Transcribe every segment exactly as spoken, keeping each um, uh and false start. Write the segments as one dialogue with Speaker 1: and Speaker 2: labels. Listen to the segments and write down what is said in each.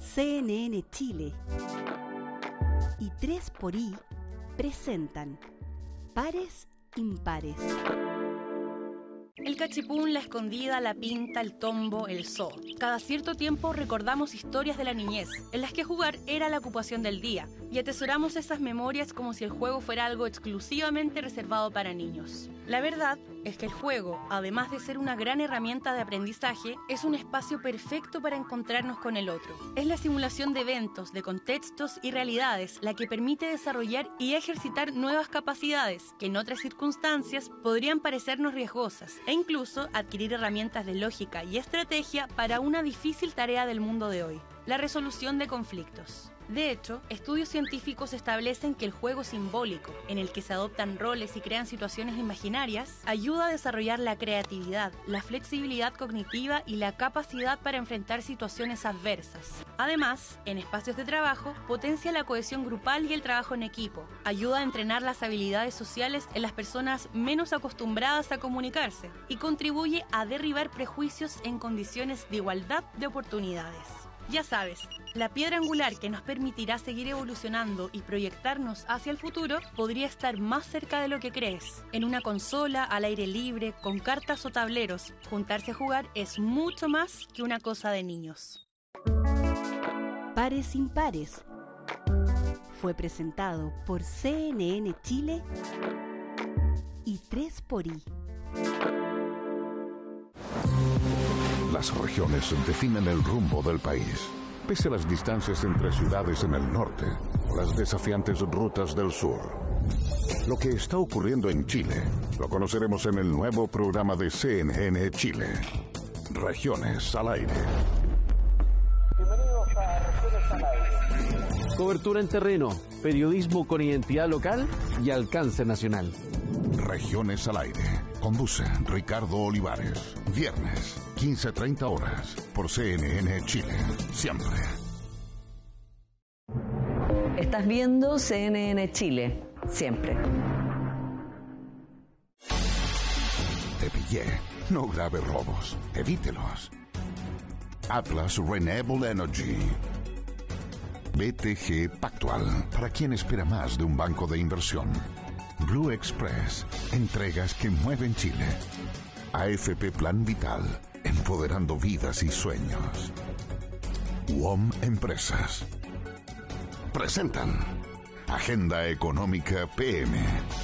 Speaker 1: C N N Chile y tres por I presentan Pares Impares.
Speaker 2: El cachipún, la escondida, la pinta, el tombo, el zoo. Cada cierto tiempo recordamos historias de la niñez, en las que jugar era la ocupación del día, y atesoramos esas memorias como si el juego fuera algo exclusivamente reservado para niños. La verdad es que el juego, además de ser una gran herramienta de aprendizaje, es un espacio perfecto para encontrarnos con el otro. Es la simulación de eventos, de contextos y realidades la que permite desarrollar y ejercitar nuevas capacidades que en otras circunstancias podrían parecernos riesgosas, e incluso adquirir herramientas de lógica y estrategia para una difícil tarea del mundo de hoy: la resolución de conflictos. De hecho, estudios científicos establecen que el juego simbólico, en el que se adoptan roles y crean situaciones imaginarias, ayuda a desarrollar la creatividad, la flexibilidad cognitiva y la capacidad para enfrentar situaciones adversas. Además, en espacios de trabajo, potencia la cohesión grupal y el trabajo en equipo, ayuda a entrenar las habilidades sociales en las personas menos acostumbradas a comunicarse y contribuye a derribar prejuicios en condiciones de igualdad de oportunidades. Ya sabes, la piedra angular que nos permitirá seguir evolucionando y proyectarnos hacia el futuro podría estar más cerca de lo que crees. En una consola, al aire libre, con cartas o tableros, juntarse a jugar es mucho más que una cosa de niños.
Speaker 1: Pares Impares fue presentado por C N N Chile y tres por I.
Speaker 3: Las regiones definen el rumbo del país. Pese a las distancias entre ciudades en el norte o las desafiantes rutas del sur. Lo que está ocurriendo en Chile lo conoceremos en el nuevo programa de C N N Chile. Regiones al aire.
Speaker 4: Bienvenidos a Regiones al aire.
Speaker 5: Cobertura en terreno, periodismo con identidad local y alcance nacional.
Speaker 3: Regiones al aire. Conduce Ricardo Olivares. Viernes, quince treinta horas, por C N N Chile. Siempre.
Speaker 6: Estás viendo C N N Chile. Siempre.
Speaker 3: Te pillé. No grave robos. Evítelos. Atlas Renewable Energy. B T G Pactual. Para quien espera más de un banco de inversión. Blue Express. Entregas que mueven Chile. A F P Plan Vital. Empoderando vidas y sueños. U O M Empresas. Presentan Agenda Económica P M.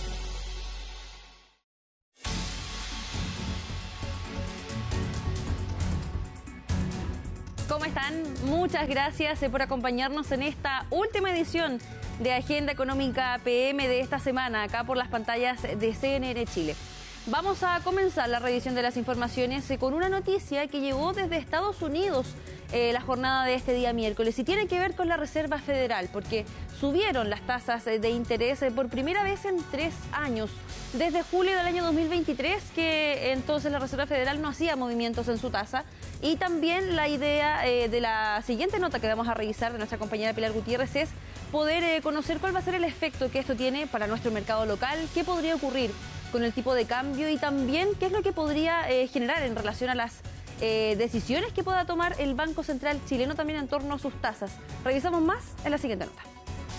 Speaker 7: ¿Cómo están? Muchas gracias por acompañarnos en esta última edición de Agenda Económica P M de esta semana, acá por las pantallas de C N N Chile. Vamos a comenzar la revisión de las informaciones con una noticia que llegó desde Estados Unidos eh, la jornada de este día miércoles y tiene que ver con la Reserva Federal, porque subieron las tasas de interés por primera vez en tres años. Desde julio del año dos mil veintitrés, que entonces la Reserva Federal no hacía movimientos en su tasa. Y también la idea eh, de la siguiente nota que vamos a revisar de nuestra compañera Pilar Gutiérrez es poder eh, conocer cuál va a ser el efecto que esto tiene para nuestro mercado local, qué podría ocurrir con el tipo de cambio y también qué es lo que podría eh, generar en relación a las eh, decisiones que pueda tomar el Banco Central chileno también en torno a sus tasas. Revisamos más en la siguiente nota.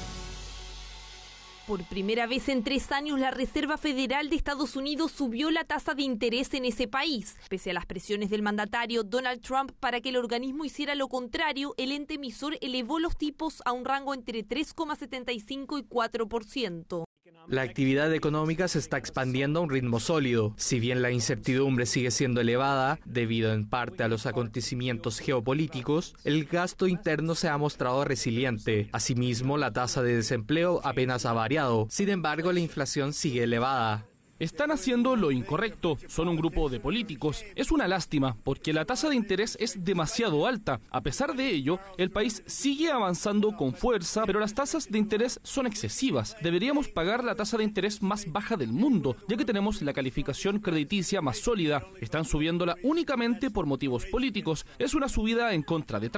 Speaker 8: Por primera vez en tres años, la Reserva Federal de Estados Unidos subió la tasa de interés en ese país. Pese a las presiones del mandatario Donald Trump para que el organismo hiciera lo contrario, el ente emisor elevó los tipos a un rango entre tres coma setenta y cinco y cuatro por ciento.
Speaker 9: La actividad económica se está expandiendo a un ritmo sólido. Si bien la incertidumbre sigue siendo elevada, debido en parte a los acontecimientos geopolíticos, el gasto interno se ha mostrado resiliente. Asimismo, la tasa de desempleo apenas ha variado. Sin embargo, la inflación sigue elevada.
Speaker 10: Están haciendo lo incorrecto, son un grupo de políticos. Es una lástima, porque la tasa de interés es demasiado alta. A pesar de ello, el país sigue avanzando con fuerza, pero las tasas de interés son excesivas. Deberíamos pagar la tasa de interés más baja del mundo, ya que tenemos la calificación crediticia más sólida. Están subiéndola únicamente por motivos políticos. Es una subida en contra de Trump.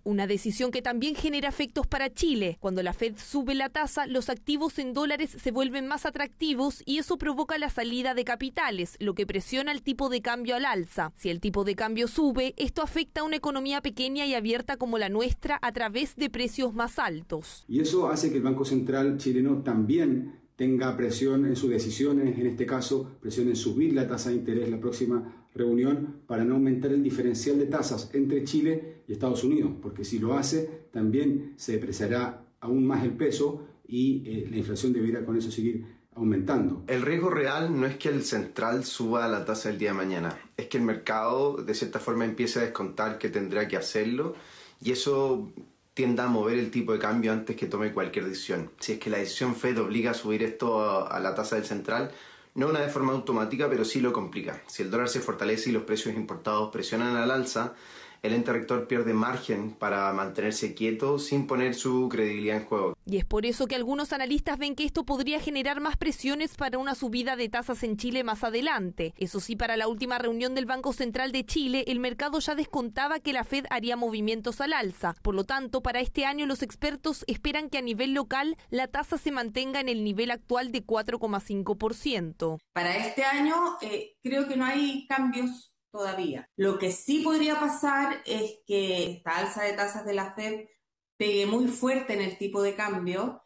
Speaker 8: Una decisión que también genera efectos para Chile. Cuando la Fed sube la tasa, los activos en dólares se vuelven más atractivos y eso provoca la salida de capitales, lo que presiona el tipo de cambio al alza. Si el tipo de cambio sube, esto afecta a una economía pequeña y abierta como la nuestra a través de precios más altos.
Speaker 11: Y eso hace que el Banco Central chileno también tenga presión en sus decisiones, en este caso presión en subir la tasa de interés en la próxima reunión para no aumentar el diferencial de tasas entre Chile y Estados Unidos, porque si lo hace también se depreciará aún más el peso y eh, la inflación deberá con eso seguir aumentando.
Speaker 12: El riesgo real no es que el central suba la tasa el día de mañana, es que el mercado de cierta forma empiece a descontar que tendrá que hacerlo y eso tienda a mover el tipo de cambio antes que tome cualquier decisión. Si es que la decisión Fed obliga a subir esto a, a la tasa del central, no una de forma automática, pero sí lo complica. Si el dólar se fortalece y los precios importados presionan al alza, el ente rector pierde margen para mantenerse quieto sin poner su credibilidad en juego.
Speaker 8: Y es por eso que algunos analistas ven que esto podría generar más presiones para una subida de tasas en Chile más adelante. Eso sí, para la última reunión del Banco Central de Chile, el mercado ya descontaba que la Fed haría movimientos al alza. Por lo tanto, para este año los expertos esperan que a nivel local la tasa se mantenga en el nivel actual de cuatro coma cinco por ciento.
Speaker 13: Para este año eh, creo que no hay cambios todavía. Lo que sí podría pasar es que esta alza de tasas de la Fed pegue muy fuerte en el tipo de cambio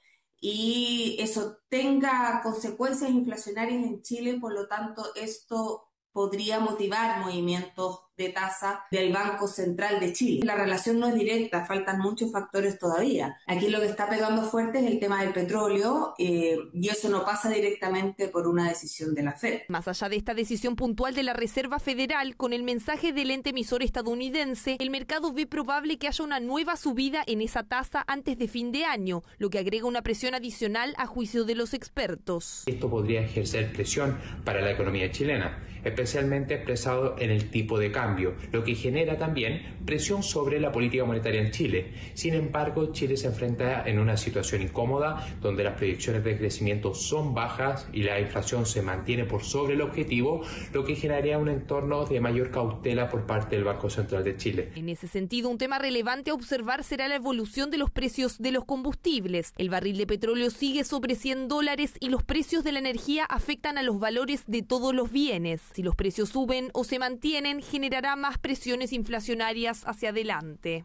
Speaker 13: y eso tenga consecuencias inflacionarias en Chile, por lo tanto esto podría motivar movimientos de tasa del Banco Central de Chile. La relación no es directa, faltan muchos factores todavía. Aquí lo que está pegando fuerte es el tema del petróleo eh, y eso no pasa directamente por una decisión de la Fed.
Speaker 8: Más allá de esta decisión puntual de la Reserva Federal, con el mensaje del ente emisor estadounidense, el mercado ve probable que haya una nueva subida en esa tasa antes de fin de año, lo que agrega una presión adicional a juicio de los expertos.
Speaker 14: Esto podría ejercer presión para la economía chilena, especialmente expresado en el tipo de cambio, lo que genera también presión sobre la política monetaria en Chile. Sin embargo, Chile se enfrenta en una situación incómoda donde las proyecciones de crecimiento son bajas y la inflación se mantiene por sobre el objetivo, lo que generaría un entorno de mayor cautela por parte del Banco Central de Chile.
Speaker 8: En ese sentido, un tema relevante a observar será la evolución de los precios de los combustibles. El barril de petróleo sigue sobre cien dólares y los precios de la energía afectan a los valores de todos los bienes. Si los precios suben o se mantienen, generará más presiones inflacionarias hacia adelante.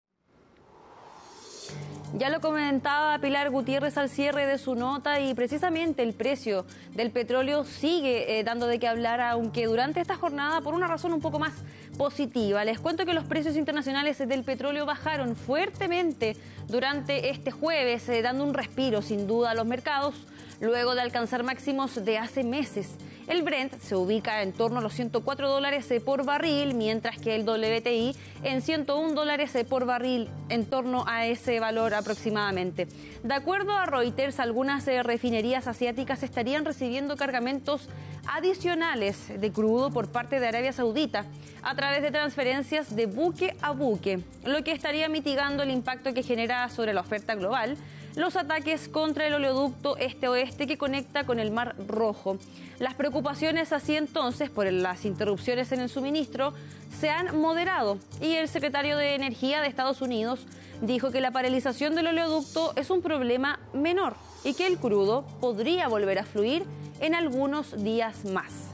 Speaker 7: Ya lo comentaba Pilar Gutiérrez al cierre de su nota y precisamente el precio del petróleo sigue eh, dando de qué hablar, aunque durante esta jornada por una razón un poco más positiva. Les cuento que los precios internacionales del petróleo bajaron fuertemente durante este jueves, eh, dando un respiro sin duda a los mercados, luego de alcanzar máximos de hace meses. El Brent se ubica en torno a los ciento cuatro dólares por barril, mientras que el W T I en ciento uno dólares por barril, en torno a ese valor aproximadamente. De acuerdo a Reuters, algunas refinerías asiáticas estarían recibiendo cargamentos adicionales de crudo por parte de Arabia Saudita a través de transferencias de buque a buque, lo que estaría mitigando el impacto que genera sobre la oferta global los ataques contra el oleoducto este-oeste que conecta con el Mar Rojo. Las preocupaciones así entonces por las interrupciones en el suministro se han moderado y el secretario de Energía de Estados Unidos dijo que la paralización del oleoducto es un problema menor y que el crudo podría volver a fluir en algunos días más.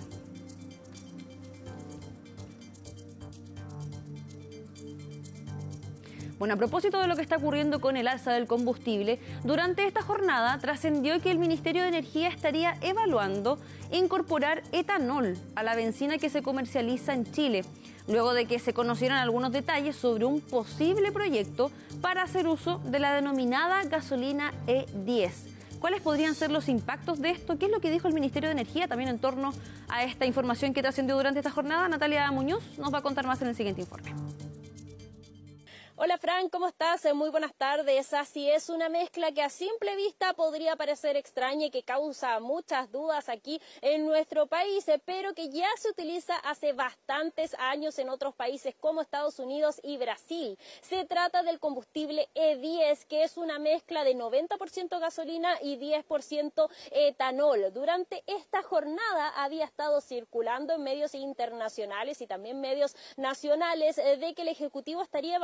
Speaker 7: Bueno, a propósito de lo que está ocurriendo con el alza del combustible, durante esta jornada trascendió que el Ministerio de Energía estaría evaluando incorporar etanol a la benzina que se comercializa en Chile, luego de que se conocieran algunos detalles sobre un posible proyecto para hacer uso de la denominada gasolina E diez. ¿Cuáles podrían ser los impactos de esto? ¿Qué es lo que dijo el Ministerio de Energía también en torno a esta información que trascendió durante esta jornada? Natalia Muñoz nos va a contar más en el siguiente informe.
Speaker 15: Hola Fran, ¿cómo estás? Muy buenas tardes. Así es, una mezcla que a simple vista podría parecer extraña y que causa muchas dudas aquí en nuestro país, pero que ya se utiliza hace bastantes años en otros países como Estados Unidos y Brasil. Se trata del combustible E diez, que es una mezcla de noventa por ciento gasolina y diez por ciento etanol. Durante esta jornada había estado circulando en medios internacionales y también medios nacionales de que el Ejecutivo estaría evaluando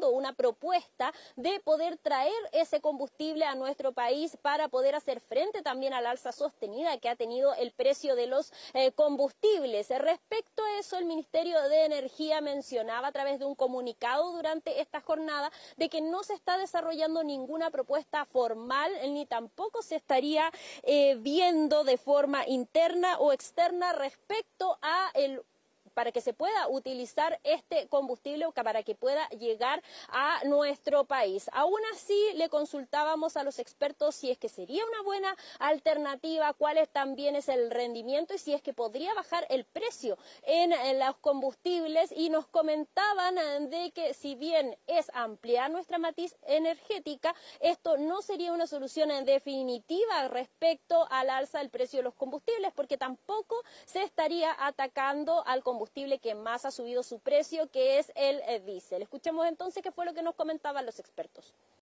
Speaker 15: o una propuesta de poder traer ese combustible a nuestro país para poder hacer frente también al alza sostenida que ha tenido el precio de los eh, combustibles. Respecto a eso, el Ministerio de Energía mencionaba a través de un comunicado durante esta jornada de que no se está desarrollando ninguna propuesta formal ni tampoco se estaría eh, viendo de forma interna o externa respecto a el para que se pueda utilizar este combustible o para que pueda llegar a nuestro país. Aún así, le consultábamos a los expertos si es que sería una buena alternativa, cuál es también es el rendimiento y si es que podría bajar el precio en, en los combustibles, y nos comentaban de que si bien es ampliar nuestra matriz energética, esto no sería una solución definitiva respecto al alza del precio de los combustibles, porque tampoco se estaría atacando al combustible que más ha subido su precio, que es el eh, diésel. Escuchemos entonces qué fue lo que nos comentaban los expertos.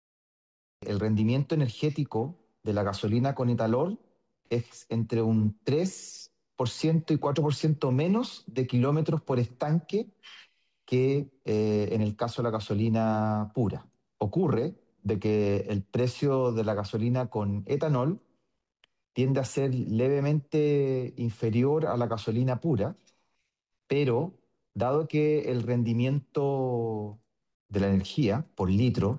Speaker 16: El rendimiento energético de la gasolina con etanol es entre un tres por ciento y cuatro por ciento menos de kilómetros por estanque que eh, en el caso de la gasolina pura. Ocurre de que el precio de la gasolina con etanol tiende a ser levemente inferior a la gasolina pura, pero dado que el rendimiento de la energía por litro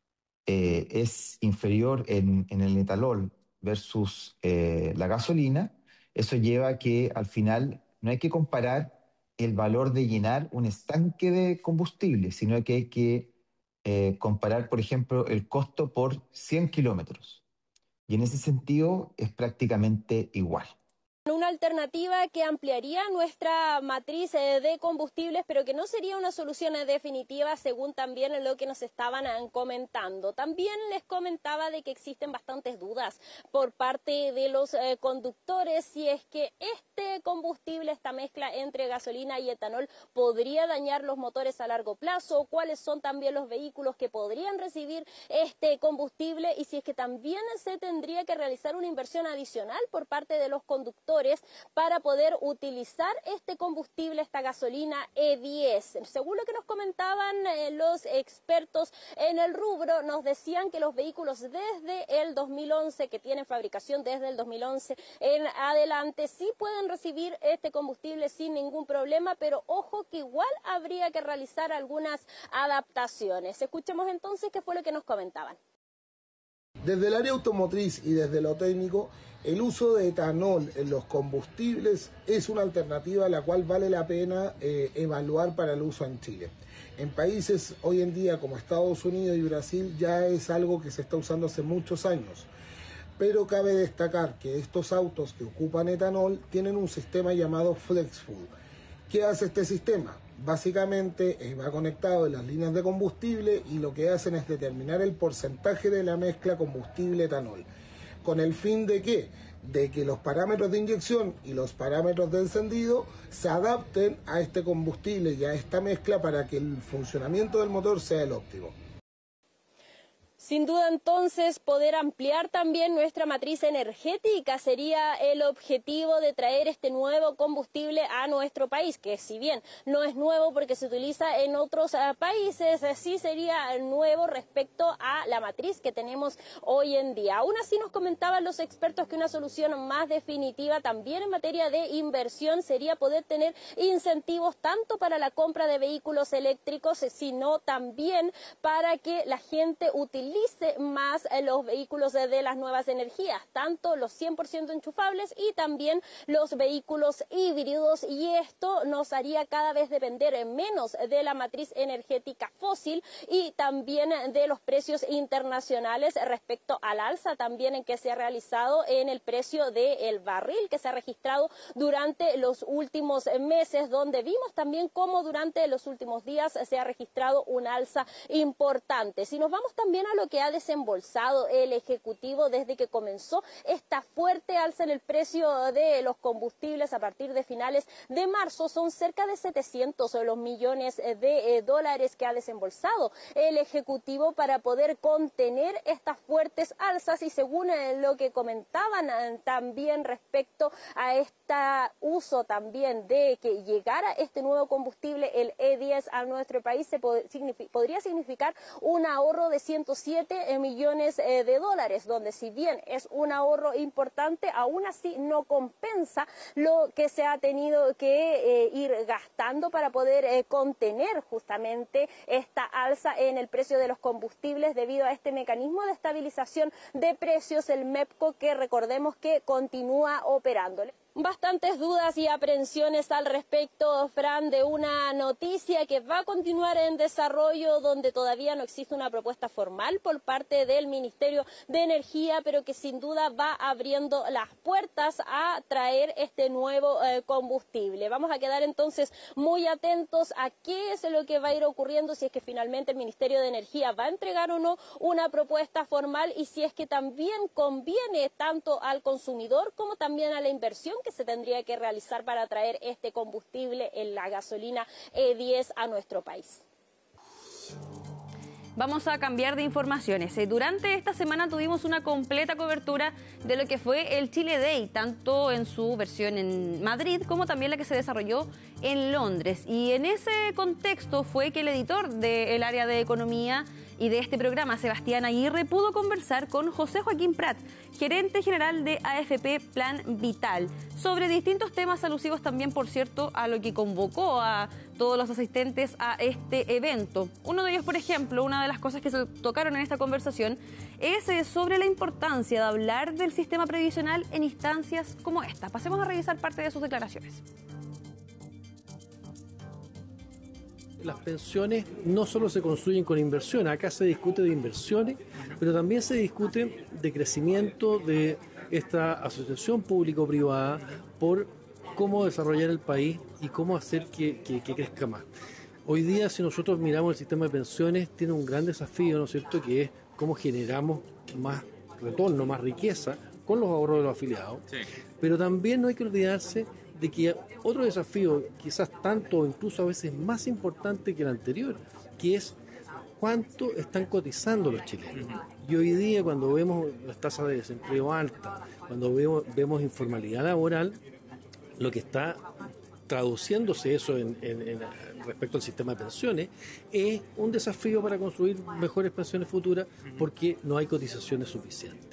Speaker 16: eh, es inferior en, en el etanol versus eh, la gasolina, eso lleva a que al final no hay que comparar el valor de llenar un estanque de combustible, sino que hay que eh, comparar, por ejemplo, el costo por cien kilómetros. Y en ese sentido es prácticamente igual.
Speaker 15: Una alternativa que ampliaría nuestra matriz de combustibles, pero que no sería una solución definitiva, según también lo que nos estaban comentando. También les comentaba de que existen bastantes dudas por parte de los eh, conductores si es que este combustible, esta mezcla entre gasolina y etanol, podría dañar los motores a largo plazo, cuáles son también los vehículos que podrían recibir este combustible y si es que también se tendría que realizar una inversión adicional por parte de los conductores para poder utilizar este combustible, esta gasolina E diez. Según lo que nos comentaban eh, los expertos en el rubro, nos decían que los vehículos desde el dos mil once, que tienen fabricación desde el dos mil once en adelante, sí pueden recibir este combustible sin ningún problema, pero ojo que igual habría que realizar algunas adaptaciones. Escuchemos entonces qué fue lo que nos comentaban.
Speaker 17: Desde el área automotriz y desde lo técnico, el uso de etanol en los combustibles es una alternativa a la cual vale la pena eh, evaluar para el uso en Chile. En países hoy en día como Estados Unidos y Brasil ya es algo que se está usando hace muchos años. Pero cabe destacar que estos autos que ocupan etanol tienen un sistema llamado FlexFuel. ¿Qué hace este sistema? Básicamente eh, va conectado en las líneas de combustible y lo que hacen es determinar el porcentaje de la mezcla combustible-etanol. ¿Con el fin de qué? De que los parámetros de inyección y los parámetros de encendido se adapten a este combustible y a esta mezcla para que el funcionamiento del motor sea el óptimo.
Speaker 15: Sin duda, entonces, poder ampliar también nuestra matriz energética sería el objetivo de traer este nuevo combustible a nuestro país, que si bien no es nuevo porque se utiliza en otros uh, países, sí sería nuevo respecto a la matriz que tenemos hoy en día. Aún así, nos comentaban los expertos que una solución más definitiva también en materia de inversión sería poder tener incentivos tanto para la compra de vehículos eléctricos, sino también para que la gente utilice más los vehículos de las nuevas energías, tanto los cien por ciento enchufables y también los vehículos híbridos, y esto nos haría cada vez depender menos de la matriz energética fósil y también de los precios internacionales respecto al alza también en que se ha realizado en el precio del barril que se ha registrado durante los últimos meses, donde vimos también cómo durante los últimos días se ha registrado un alza importante. Si nos vamos también a lo que ha desembolsado el Ejecutivo desde que comenzó esta fuerte alza en el precio de los combustibles a partir de finales de marzo, son cerca de setecientos los millones de eh, dólares que ha desembolsado el Ejecutivo para poder contener estas fuertes alzas, y según eh, lo que comentaban eh, también respecto a esta este uso también de que llegara este nuevo combustible, el E diez, a nuestro país, se pod signific podría significar un ahorro de ciento siete millones eh, de dólares, donde si bien es un ahorro importante, aún así no compensa lo que se ha tenido que eh, ir gastando para poder eh, contener justamente esta alza en el precio de los combustibles debido a este mecanismo de estabilización de precios, el MEPCO, que recordemos que continúa operando. Bastantes dudas y aprehensiones al respecto, Fran, de una noticia que va a continuar en desarrollo, donde todavía no existe una propuesta formal por parte del Ministerio de Energía, pero que sin duda va abriendo las puertas a traer este nuevo eh, combustible. Vamos a quedar entonces muy atentos a qué es lo que va a ir ocurriendo, si es que finalmente el Ministerio de Energía va a entregar o no una propuesta formal, y si es que también conviene tanto al consumidor como también a la inversión que se tendría que realizar para traer este combustible en la gasolina E diez a nuestro país.
Speaker 7: Vamos a cambiar de informaciones. Durante esta semana tuvimos una completa cobertura de lo que fue el Chile Day, tanto en su versión en Madrid como también la que se desarrolló en Londres. Y en ese contexto fue que el editor del área de economía y de este programa, Sebastián Aguirre, pudo conversar con José Joaquín Prat, gerente general de A F P Plan Vital, sobre distintos temas alusivos también, por cierto, a lo que convocó a todos los asistentes a este evento. Uno de ellos, por ejemplo, una de las cosas que se tocaron en esta conversación es sobre la importancia de hablar del sistema previsional en instancias como esta. Pasemos a revisar parte de sus declaraciones.
Speaker 18: Las pensiones no solo se construyen con inversión, acá se discute de inversiones, pero también se discute de crecimiento de esta asociación público-privada por cómo desarrollar el país y cómo hacer que, que, que crezca más. Hoy día, si nosotros miramos el sistema de pensiones, tiene un gran desafío, ¿no es cierto?, que es cómo generamos más retorno, más riqueza con los ahorros de los afiliados, sí. Pero también no hay que olvidarse de que otro desafío, quizás tanto o incluso a veces más importante que el anterior, que es cuánto están cotizando los chilenos. Y hoy día, cuando vemos las tasas de desempleo altas, cuando vemos, vemos informalidad laboral, lo que está traduciéndose eso en, en, en respecto al sistema de pensiones es un desafío para construir mejores pensiones futuras, porque no hay cotizaciones suficientes.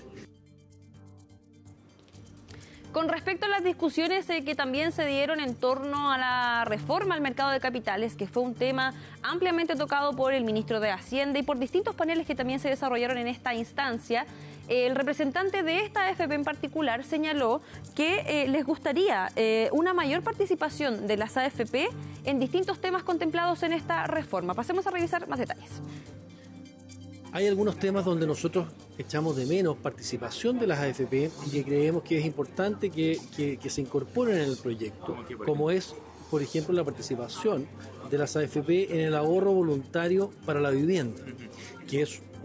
Speaker 7: Con respecto a las discusiones eh, que también se dieron en torno a la reforma al mercado de capitales, que fue un tema ampliamente tocado por el ministro de Hacienda y por distintos paneles que también se desarrollaron en esta instancia, eh, el representante de esta A F P en particular señaló que eh, les gustaría eh, una mayor participación de las A F P en distintos temas contemplados en esta reforma. Pasemos a revisar más detalles.
Speaker 18: Hay algunos temas donde nosotros echamos de menos participación de las A F P y que creemos que es importante que, que, que se incorporen en el proyecto, como es, por ejemplo, la participación de las A F P en el ahorro voluntario para la vivienda, que es